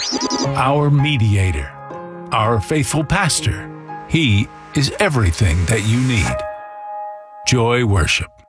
our mediator, our faithful pastor. He is everything that you need. Joy Worship.